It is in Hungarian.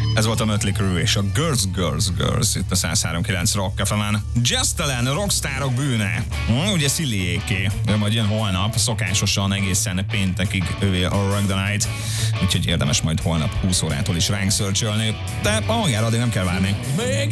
Ez volt a Mötley Crüe és a Girls itt a 103.9 Rock FM-en. Just-elen rockstárok bűne. Ugye Szilliéké. Ő majd jön holnap, szokásosan egészen péntekig ővé a Rock the Night. Úgyhogy érdemes majd holnap 20 órától is ránk szörcsölni. De magára addig nem kell várni.